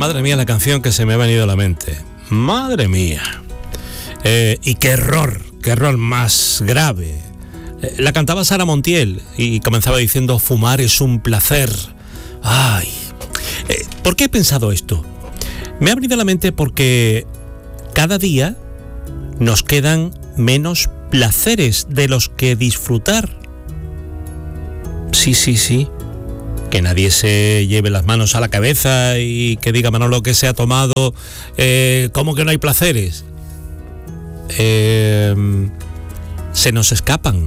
Madre mía, la canción que se me ha venido a la mente. Madre mía. Y qué error más grave. La cantaba Sara Montiel y comenzaba diciendo: fumar es un placer. Ay. ¿Por qué he pensado esto? Me ha venido a la mente porque cada día nos quedan menos placeres de los que disfrutar. Sí. Que nadie se lleve las manos a la cabeza y que diga: Manolo, que se ha tomado, ¿cómo que no hay placeres? Se nos escapan.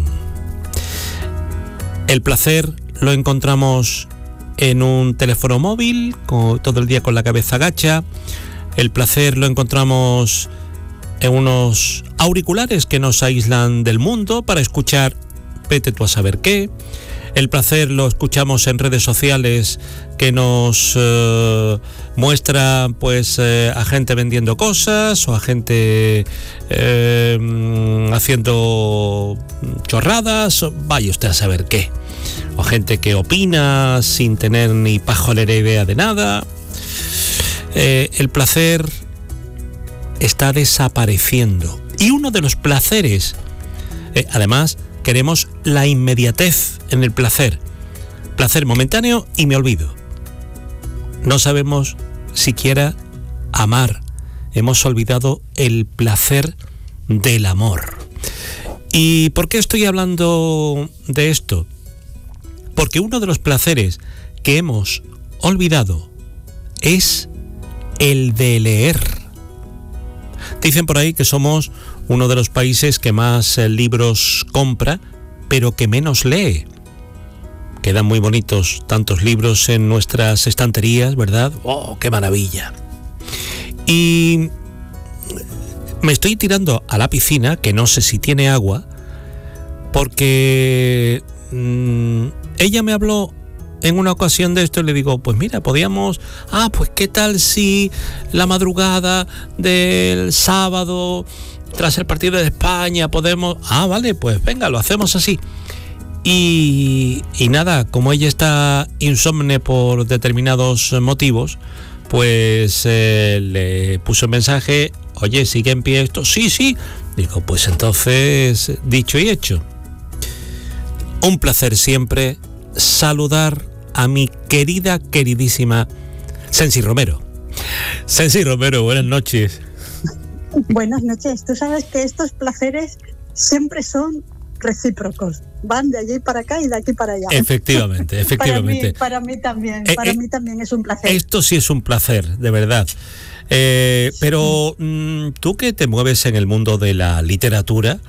El placer lo encontramos en un teléfono móvil, todo el día con la cabeza gacha. El placer lo encontramos en unos auriculares que nos aíslan del mundo para escuchar vete tú a saber qué. El placer lo escuchamos en redes sociales que nos muestra pues a gente vendiendo cosas o a gente haciendo chorradas, vaya usted a saber qué. O gente que opina sin tener ni pajolera idea de nada. El placer está desapareciendo. Y uno de los placeres, además, queremos la inmediatez en el placer. Placer momentáneo y me olvido. No sabemos siquiera amar. Hemos olvidado el placer del amor. ¿Y por qué estoy hablando de esto? Porque uno de los placeres que hemos olvidado es el de leer. Dicen por ahí que somos uno de los países que más libros compra, pero que menos lee. Quedan muy bonitos tantos libros en nuestras estanterías, ¿verdad? ¡Oh, qué maravilla! Y me estoy tirando a la piscina, que no sé si tiene agua, porque ella me habló en una ocasión de esto y le digo: pues mira, podíamos... pues qué tal si la madrugada del sábado, tras el partido de España, podemos... vale, pues venga, lo hacemos así. Y nada, como ella está insomne por determinados motivos, pues le puso un mensaje: oye, ¿sigue en pie esto? Sí. Digo, pues entonces, dicho y hecho. Un placer siempre saludar a mi queridísima Sensi Romero. Sensi Romero, buenas noches. Buenas noches. Tú sabes que estos placeres siempre son recíprocos. Van de allí para acá y de aquí para allá. Efectivamente. Para mí también. Para mí también es un placer. Esto sí es un placer, de verdad. Pero tú que te mueves en el mundo de la literatura,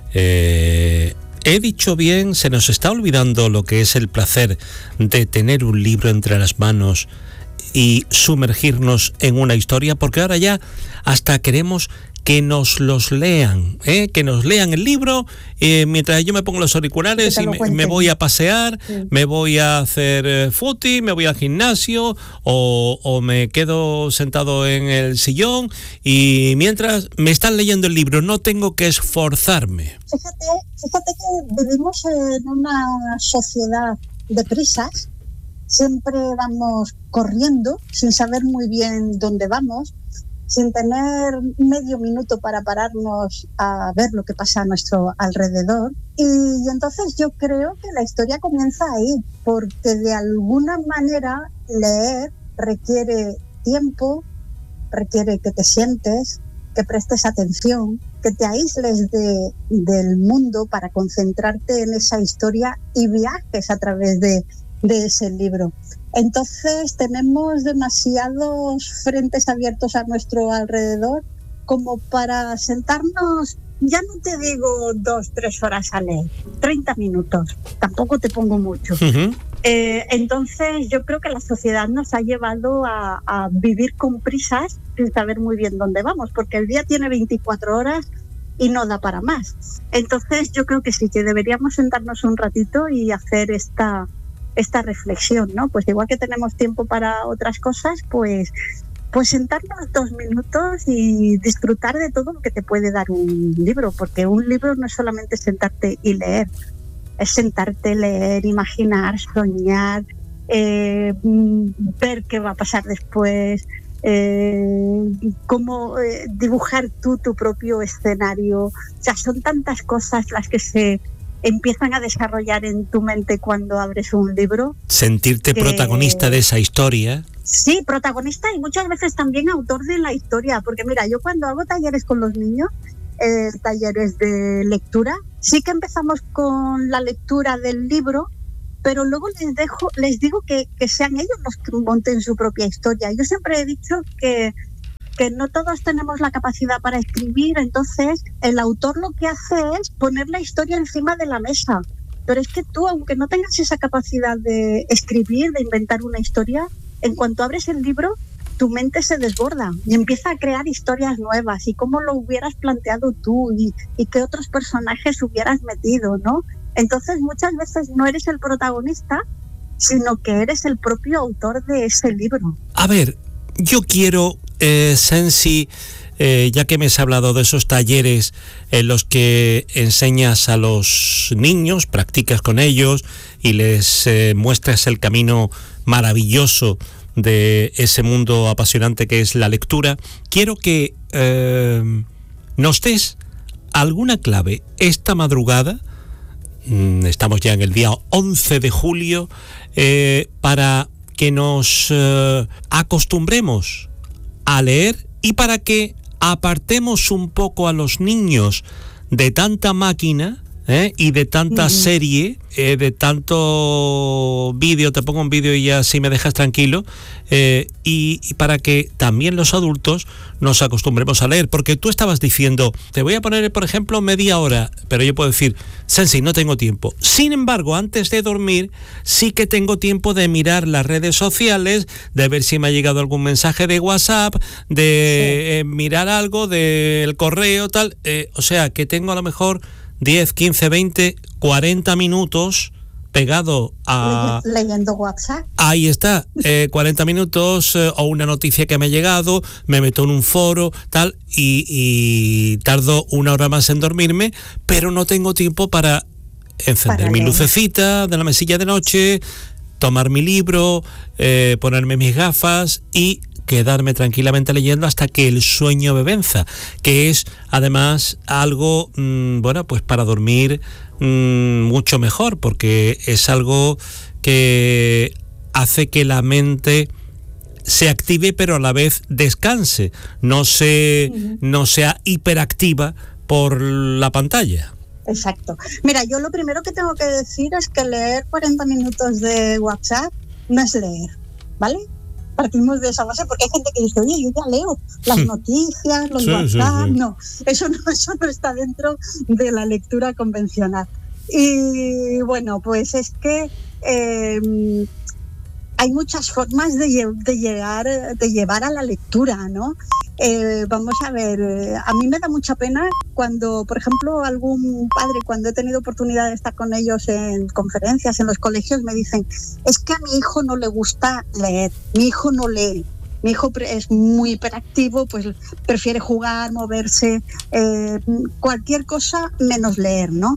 ¿he dicho bien? ¿Se nos está olvidando lo que es el placer de tener un libro entre las manos y sumergirnos en una historia? Porque ahora ya hasta queremos que nos los lean, que nos lean el libro, mientras yo me pongo los auriculares y me voy a pasear, me voy a hacer footy, me voy al gimnasio o me quedo sentado en el sillón y mientras me están leyendo el libro no tengo que esforzarme. Fíjate que vivimos en una sociedad de prisas, siempre vamos corriendo sin saber muy bien dónde vamos, sin tener medio minuto para pararnos a ver lo que pasa a nuestro alrededor. Y entonces yo creo que la historia comienza ahí, porque de alguna manera leer requiere tiempo, requiere que te sientes, que prestes atención, que te aísles del mundo para concentrarte en esa historia y viajes a través de ese libro. Entonces tenemos demasiados frentes abiertos a nuestro alrededor como para sentarnos, ya no te digo 2-3 horas a leer, 30 minutos, tampoco te pongo mucho. Uh-huh. Entonces yo creo que la sociedad nos ha llevado a vivir con prisas sin saber muy bien dónde vamos, porque el día tiene 24 horas y no da para más. Entonces yo creo que sí, que deberíamos sentarnos un ratito y hacer esta reflexión, ¿no? Pues igual que tenemos tiempo para otras cosas, pues sentarnos 2 minutos y disfrutar de todo lo que te puede dar un libro, porque un libro no es solamente sentarte y leer, es sentarte, leer, imaginar, soñar, ver qué va a pasar después, cómo dibujar tú tu propio escenario. O sea, son tantas cosas las que se empiezan a desarrollar en tu mente cuando abres un libro. Sentirte protagonista de esa historia. Sí, protagonista y muchas veces también autor de la historia, porque mira, yo cuando hago talleres con los niños, talleres de lectura, sí que empezamos con la lectura del libro, pero luego les digo que sean ellos los que monten su propia historia. Yo siempre he dicho que no todos tenemos la capacidad para escribir, entonces el autor lo que hace es poner la historia encima de la mesa. Pero es que tú, aunque no tengas esa capacidad de escribir, de inventar una historia, en cuanto abres el libro, tu mente se desborda y empieza a crear historias nuevas y cómo lo hubieras planteado tú y qué otros personajes hubieras metido, ¿no? Entonces muchas veces no eres el protagonista, sino que eres el propio autor de ese libro. A ver, yo quiero, Sensi, ya que me has hablado de esos talleres en los que enseñas a los niños, practicas con ellos y les muestras el camino maravilloso de ese mundo apasionante que es la lectura, quiero que nos des alguna clave esta madrugada. Estamos ya en el día 11 de julio, para que nos acostumbremos a leer y para que apartemos un poco a los niños de tanta máquina y de tanta serie, de tanto vídeo, te pongo un vídeo y ya así me dejas tranquilo, y para que también los adultos nos acostumbremos a leer, porque tú estabas diciendo, te voy a poner por ejemplo media hora, pero yo puedo decir, Sensi, no tengo tiempo. Sin embargo, antes de dormir sí que tengo tiempo de mirar las redes sociales, de ver si me ha llegado algún mensaje de WhatsApp, de mirar algo del correo, tal, o sea que tengo a lo mejor 10, 15, 20, 40 minutos pegado a... Leyendo WhatsApp. Ahí está, 40 minutos o una noticia que me ha llegado, me meto en un foro, tal, y tardo una hora más en dormirme, pero no tengo tiempo para encender mi lucecita de la mesilla de noche, tomar mi libro, ponerme mis gafas y quedarme tranquilamente leyendo hasta que el sueño me venza, que es además algo, bueno, pues para dormir mucho mejor, porque es algo que hace que la mente se active pero a la vez descanse, no sea hiperactiva por la pantalla. Exacto. Mira, yo lo primero que tengo que decir es que leer 40 minutos de WhatsApp no es leer, ¿vale? Partimos de esa base porque hay gente que dice, oye, yo ya leo las noticias, los WhatsApp. Sí. No, eso no está dentro de la lectura convencional. Y bueno, pues es que hay muchas formas de llevar a la lectura, ¿no? Vamos a ver, a mí me da mucha pena cuando, por ejemplo, algún padre, cuando he tenido oportunidad de estar con ellos en conferencias, en los colegios, me dicen, es que a mi hijo no le gusta leer, mi hijo no lee. Mi hijo es muy hiperactivo, pues prefiere jugar, moverse, cualquier cosa menos leer, ¿no?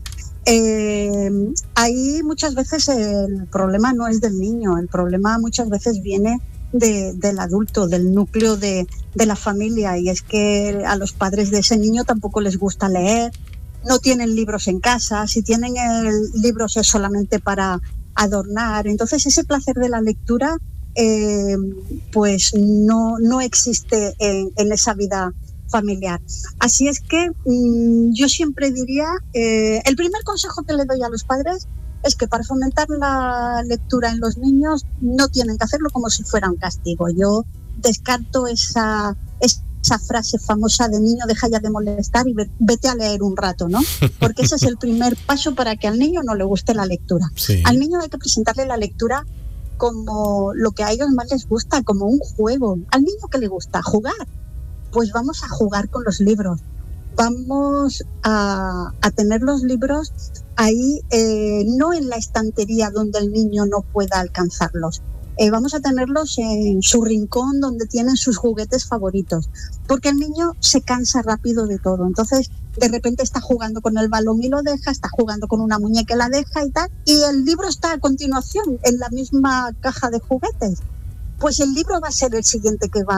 Ahí muchas veces el problema no es del niño, el problema muchas veces viene del adulto, del núcleo de la familia, y es que a los padres de ese niño tampoco les gusta leer, no tienen libros en casa, si tienen libros es solamente para adornar, entonces ese placer de la lectura pues no existe en esa vida familiar. Así es que yo siempre diría, el primer consejo que le doy a los padres es que para fomentar la lectura en los niños no tienen que hacerlo como si fuera un castigo. Yo descarto esa frase famosa de niño, deja ya de molestar y vete a leer un rato, ¿no? Porque ese es el primer paso para que al niño no le guste la lectura. Sí. Al niño hay que presentarle la lectura como lo que a ellos más les gusta, como un juego. Al niño que le gusta jugar, pues vamos a jugar con los libros. Vamos a tener los libros ahí, no en la estantería donde el niño no pueda alcanzarlos. Vamos a tenerlos en su rincón donde tienen sus juguetes favoritos, porque el niño se cansa rápido de todo. Entonces, de repente está jugando con el balón y lo deja, está jugando con una muñeca y la deja y tal, y el libro está a continuación en la misma caja de juguetes. Pues el libro va a ser el siguiente que va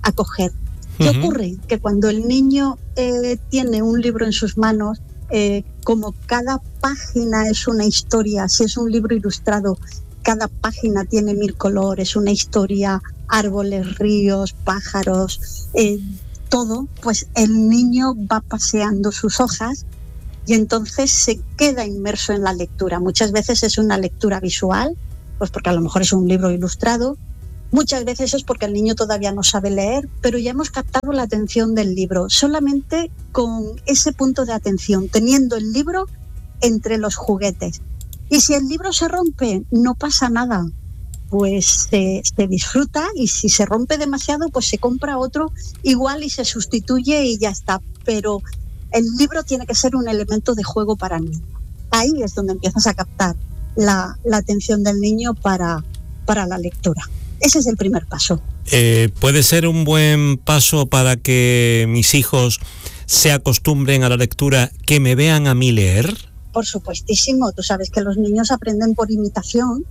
a coger. ¿Qué ocurre? Que cuando el niño tiene un libro en sus manos, como cada página es una historia, si es un libro ilustrado, cada página tiene 1000 colores, una historia, árboles, ríos, pájaros, todo, pues el niño va paseando sus hojas y entonces se queda inmerso en la lectura. Muchas veces es una lectura visual, pues porque a lo mejor es un libro ilustrado. Muchas veces es porque el niño todavía no sabe leer, pero ya hemos captado la atención del libro, solamente con ese punto de atención, teniendo el libro entre los juguetes. Y si el libro se rompe, no pasa nada, pues se disfruta, y si se rompe demasiado, pues se compra otro igual y se sustituye y ya está. Pero el libro tiene que ser un elemento de juego para el niño. Ahí es donde empiezas a captar la atención del niño para la lectura. Ese es el primer paso. ¿Puede ser un buen paso para que mis hijos se acostumbren a la lectura, que me vean a mí leer? Por supuestísimo. Tú sabes que los niños aprenden por imitación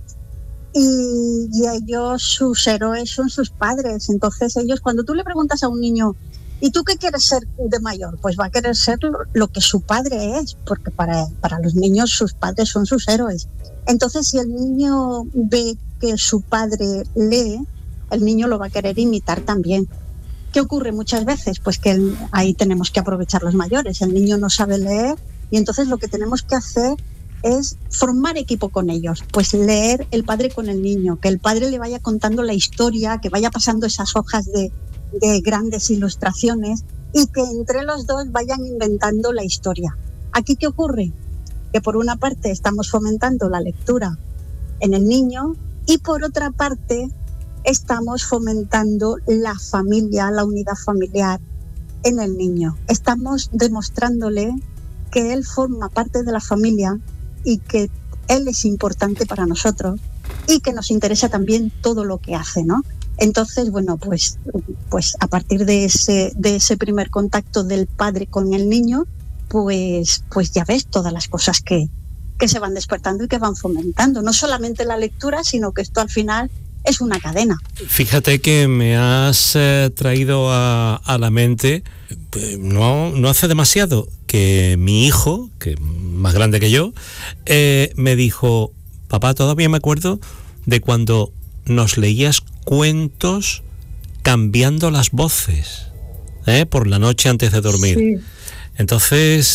y ellos, sus héroes son sus padres. Entonces ellos, cuando tú le preguntas a un niño, ¿y tú qué quieres ser de mayor? Pues va a querer ser lo que su padre es, porque para los niños sus padres son sus héroes. Entonces, si el niño ve que su padre lee, el niño lo va a querer imitar también. ¿Qué ocurre muchas veces? Pues que ahí tenemos que aprovechar los mayores. El niño no sabe leer y entonces lo que tenemos que hacer es formar equipo con ellos. Pues leer el padre con el niño, que el padre le vaya contando la historia, que vaya pasando esas hojas de grandes ilustraciones y que entre los dos vayan inventando la historia. ¿Aquí qué ocurre? Que por una parte estamos fomentando la lectura en el niño y por otra parte estamos fomentando la familia, la unidad familiar en el niño. Estamos demostrándole que él forma parte de la familia y que él es importante para nosotros y que nos interesa también todo lo que hace, ¿no? Entonces, bueno, pues a partir de ese primer contacto del padre con el niño, pues ya ves todas las cosas que se van despertando y que van fomentando. No solamente la lectura, sino que esto al final es una cadena. Fíjate que me has traído a la mente, no hace demasiado, que mi hijo, que es más grande que yo, me dijo, papá, todavía me acuerdo de cuando nos leías cuentos cambiando las voces, por la noche antes de dormir. Sí. Entonces,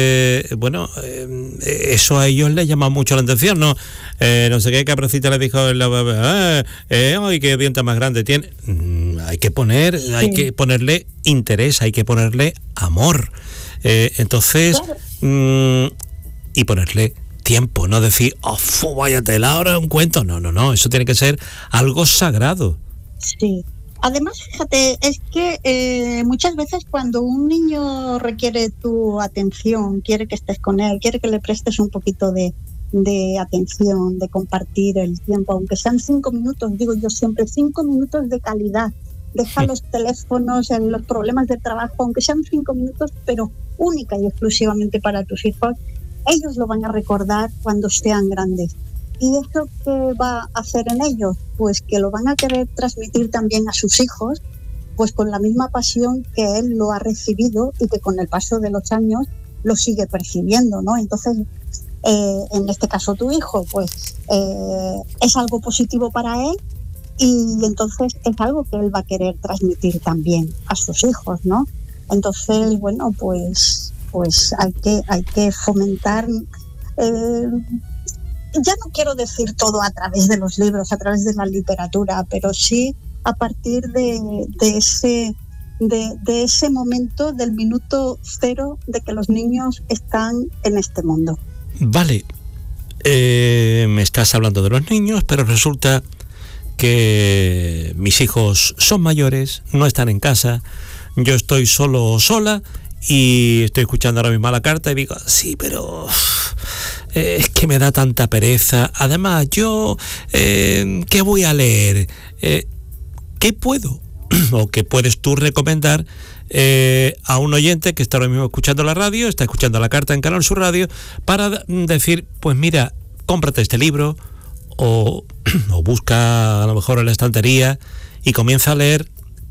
eso a ellos les llama mucho la atención, ¿no? No sé qué capricita le dijo, ¡ay, qué diente más grande tiene! Hay que ponerle interés, hay que ponerle amor. Entonces, claro. Y ponerle tiempo, no decir, vaya tela, ahora un cuento. No, eso tiene que ser algo sagrado. Sí. Además, fíjate, es que muchas veces cuando un niño requiere tu atención, quiere que estés con él, quiere que le prestes un poquito de atención, de compartir el tiempo, aunque sean 5 minutos, digo yo siempre, 5 minutos de calidad. Deja los teléfonos, los problemas de trabajo, aunque sean 5 minutos, pero única y exclusivamente para tus hijos, ellos lo van a recordar cuando sean grandes. ¿Y esto qué va a hacer en ellos? Pues que lo van a querer transmitir también a sus hijos, pues con la misma pasión que él lo ha recibido y que con el paso de los años lo sigue percibiendo, ¿no? Entonces, en este caso tu hijo, pues es algo positivo para él y entonces es algo que él va a querer transmitir también a sus hijos, ¿no? Entonces, bueno, pues hay que fomentar... ya no quiero decir todo a través de los libros, a través de la literatura, pero sí a partir de ese momento, del minuto cero de que los niños están en este mundo. Vale, me estás hablando de los niños, pero resulta que mis hijos son mayores, no están en casa, yo estoy solo o sola y estoy escuchando ahora mismo la carta y digo, sí, pero... es que me da tanta pereza. Además, yo, ¿qué voy a leer? ¿Qué puedo? ¿O qué puedes tú recomendar a un oyente que está ahora mismo escuchando la radio, está escuchando la carta en Canal Sur Radio, para decir, pues mira, cómprate este libro o busca a lo mejor en la estantería y comienza a leer,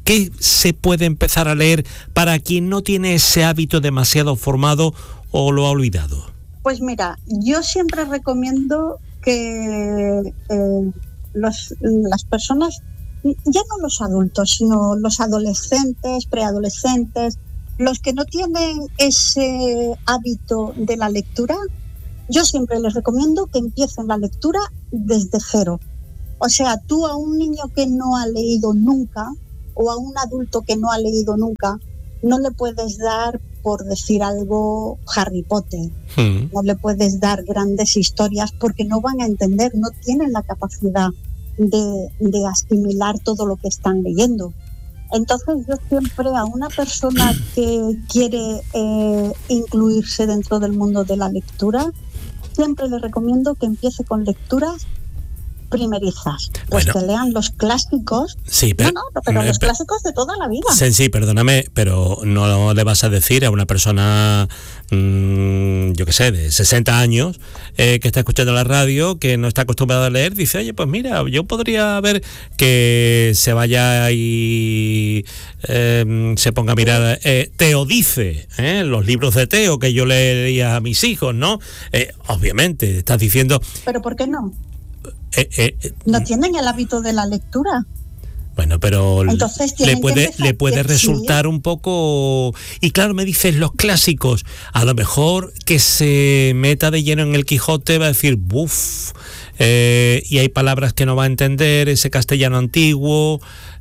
¿qué se puede empezar a leer para quien no tiene ese hábito demasiado formado o lo ha olvidado? Pues mira, yo siempre recomiendo que las personas, ya no los adultos, sino los adolescentes, preadolescentes, los que no tienen ese hábito de la lectura, yo siempre les recomiendo que empiecen la lectura desde cero. O sea, tú a un niño que no ha leído nunca o a un adulto que no ha leído nunca, no le puedes dar, por decir algo, Harry Potter. No le puedes dar grandes historias porque no van a entender, no tienen la capacidad de asimilar todo lo que están leyendo. Entonces yo siempre a una persona que quiere incluirse dentro del mundo de la lectura, siempre le recomiendo que empiece con lecturas primerizas, pues que lean los clásicos. Sí, pero los clásicos de toda la vida. Sí, perdóname, pero no le vas a decir a una persona, yo qué sé, de 60 años, que está escuchando la radio, que no está acostumbrada a leer, dice, oye, pues mira, yo podría ver que se vaya y se ponga a mirar Teo dice, los libros de Teo que yo leía a mis hijos, ¿no? Obviamente, estás diciendo... ¿Pero por qué no? No tienen el hábito de la lectura. Bueno, pero entonces le puede resultar un poco... Y claro, me dices los clásicos. A lo mejor que se meta de lleno en el Quijote va a decir, buf, y hay palabras que no va a entender, ese castellano antiguo.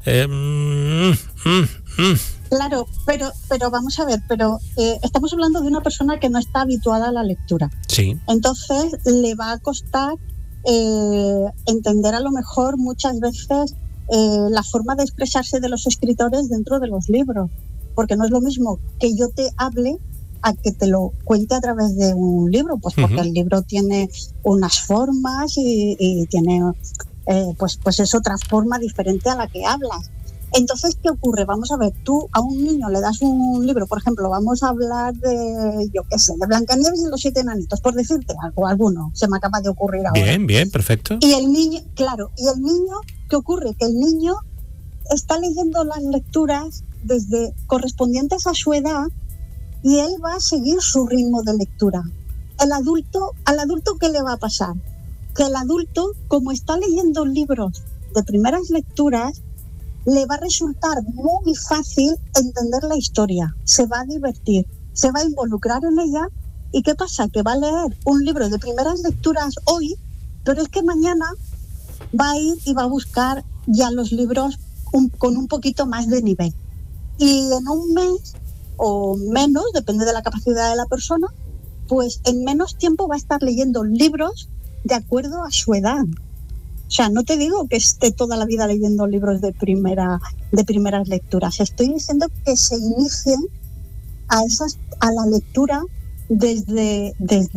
Claro, pero vamos a ver, estamos hablando de una persona que no está habituada a la lectura. Sí. Entonces le va a costar entender a lo mejor muchas veces la forma de expresarse de los escritores dentro de los libros, porque no es lo mismo que yo te hable a que te lo cuente a través de un libro, pues porque el libro tiene unas formas y tiene pues es otra forma diferente a la que hablas. Entonces, ¿qué ocurre? Vamos a ver, tú a un niño le das un libro, por ejemplo, vamos a hablar de, yo qué sé, de Blancanieves y los 7 enanitos, por decirte alguno, se me acaba de ocurrir ahora. Bien, perfecto. Y el niño, ¿qué ocurre? Que el niño está leyendo las lecturas desde correspondientes a su edad y él va a seguir su ritmo de lectura. Al adulto, ¿qué le va a pasar? Que el adulto, como está leyendo libros de primeras lecturas, le va a resultar muy fácil entender la historia, se va a divertir, se va a involucrar en ella. ¿Y qué pasa? Que va a leer un libro de primeras lecturas hoy, pero es que mañana va a ir y va a buscar ya los libros con un poquito más de nivel. Y en un mes o menos, depende de la capacidad de la persona, pues en menos tiempo va a estar leyendo libros de acuerdo a su edad. O sea, no te digo que esté toda la vida leyendo libros de primeras lecturas. Estoy diciendo que se inicien a la lectura desde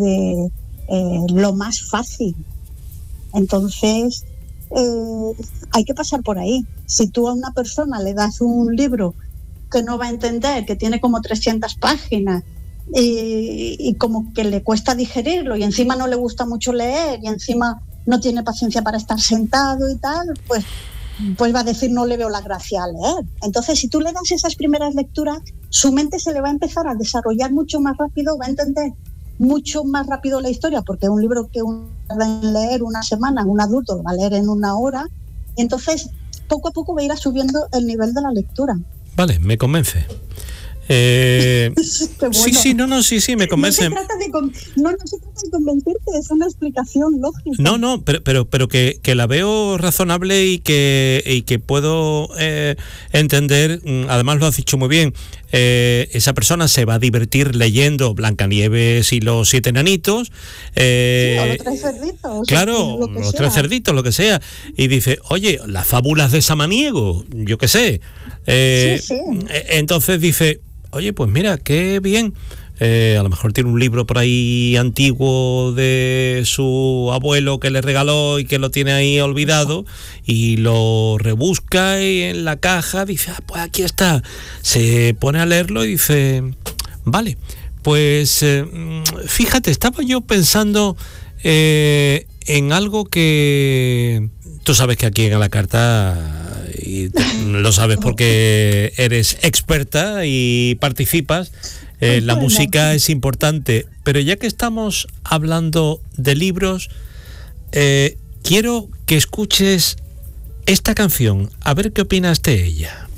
lo más fácil. Entonces, hay que pasar por ahí. Si tú a una persona le das un libro que no va a entender, que tiene como 300 páginas y como que le cuesta digerirlo y encima no le gusta mucho leer y encima no tiene paciencia para estar sentado y tal, pues va a decir no le veo la gracia a leer. Entonces, si tú le das esas primeras lecturas, su mente se le va a empezar a desarrollar mucho más rápido, va a entender mucho más rápido la historia, porque un libro que uno tarda en leer una semana, un adulto lo va a leer en 1 hora, y entonces poco a poco va a ir subiendo el nivel de la lectura. Vale, me convence. Bueno. Sí, me convence. No se trata de convencerte, es una explicación lógica. No, pero que la veo razonable y que puedo entender. Además lo has dicho muy bien. Esa persona se va a divertir leyendo Blancanieves y los 7 enanitos. Sí, o los 3 cerditos. Claro, los 3 cerditos, lo que sea. Y dice, oye, las fábulas de Samaniego, yo qué sé. Sí. Entonces dice, oye, pues mira, qué bien. A lo mejor tiene un libro por ahí antiguo de su abuelo que le regaló y que lo tiene ahí olvidado y lo rebusca y en la caja dice, pues aquí está. Se pone a leerlo y dice, vale, pues fíjate, estaba yo pensando en en algo que tú sabes que aquí en A la Carta, y lo sabes porque eres experta y participas, la música es importante, pero ya que estamos hablando de libros, quiero que escuches esta canción, a ver qué opinas de ella.